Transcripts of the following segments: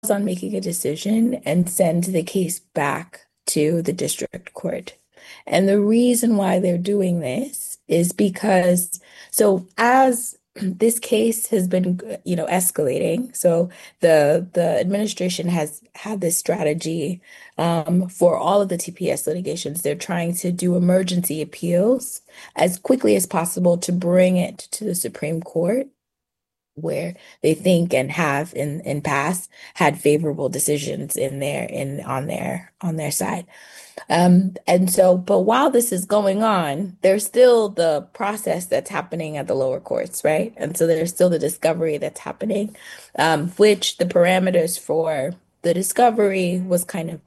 on making a decision and send the case back to the district court. And the reason why they're doing this is because, so as this case has been, escalating, so the administration has had this strategy for all of the TPS litigations. They're trying to do emergency appeals as quickly as possible to bring it to the Supreme Court, where they think and have in past had favorable decisions on their side. And so, but while this is going on, there's still the process that's happening at the lower courts, right? And so there's still the discovery that's happening, which the parameters for the discovery was kind of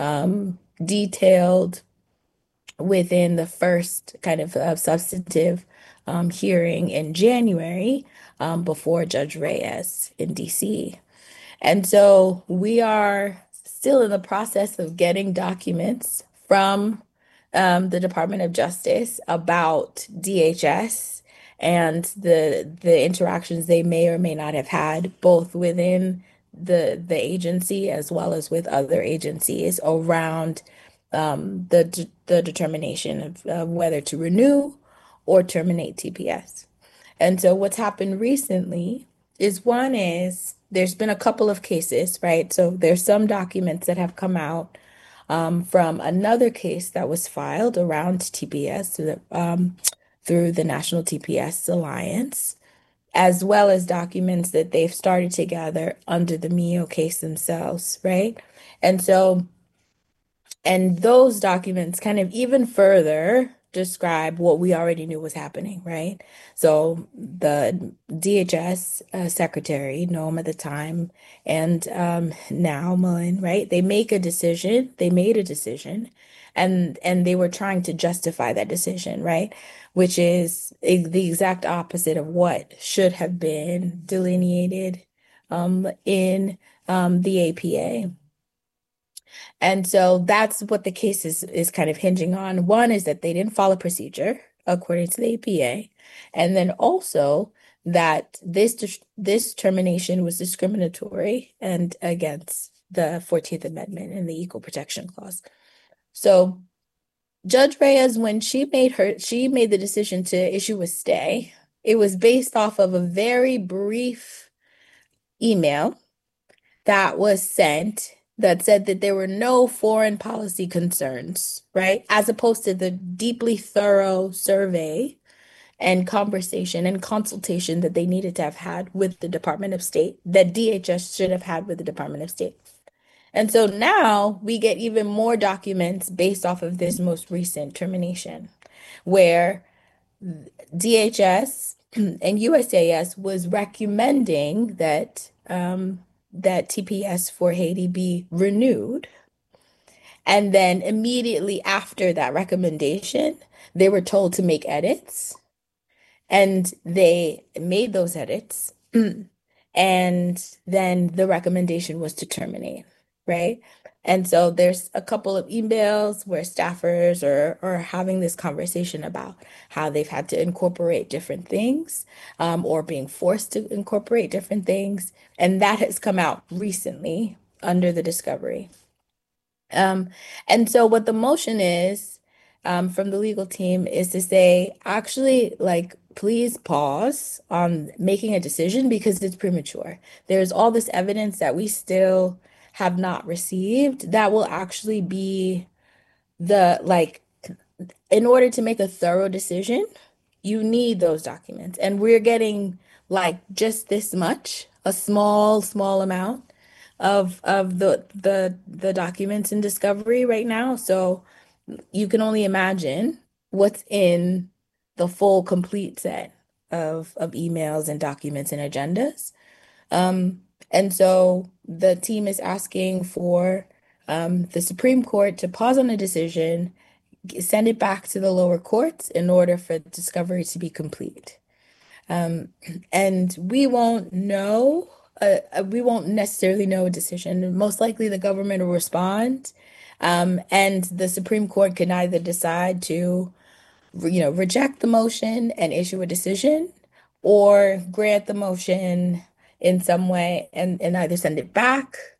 detailed within the first kind of substantive hearing in January, before Judge Reyes in DC. And so we are still in the process of getting documents from the Department of Justice about DHS and the interactions they may or may not have had, both within the agency as well as with other agencies around the determination of whether to renew or terminate TPS. And so what's happened recently is there's been a couple of cases, right? So there's some documents that have come out from another case that was filed around TPS through the National TPS Alliance, as well as documents that they've started to gather under the Mio case themselves, right? And so and those documents kind of even further describe what we already knew was happening, right? So the DHS secretary, Noam at the time, and now Mullen, right? They make a decision. They made a decision, and they were trying to justify that decision, right? Which is the exact opposite of what should have been delineated in the APA. And so that's what the case is kind of hinging on. One is that they didn't follow procedure according to the APA, and then also that this termination was discriminatory and against the 14th Amendment and the Equal Protection Clause. So Judge Reyes, when she made the decision to issue a stay, it was based off of a very brief email that was sent that said that there were no foreign policy concerns, right? As opposed to the deeply thorough survey and conversation and consultation that they needed to have had with the Department of State, that DHS should have had with the Department of State. And so now we get even more documents based off of this most recent termination, where DHS and USAS was recommending that TPS for Haiti be renewed. And then immediately after that recommendation, they were told to make edits, and they made those edits. And then the recommendation was to terminate, right? And so there's a couple of emails where staffers are having this conversation about how they've had to incorporate different things, or being forced to incorporate different things. And that has come out recently under the discovery. Um, and so what the motion is, from the legal team is to say, actually, like, please pause on making a decision because it's premature. There's all this evidence that we still have not received that will actually be like, in order to make a thorough decision, you need those documents. And we're getting like just this much, a small amount of the documents in discovery right now. So you can only imagine what's in the full complete set of emails and documents and agendas. And so the team is asking for the Supreme Court to pause on the decision, send it back to the lower courts in order for the discovery to be complete. Um, and we won't necessarily know a decision. Most likely the government will respond, and the Supreme Court can either decide to, reject the motion and issue a decision, or grant the motion in some way and either send it back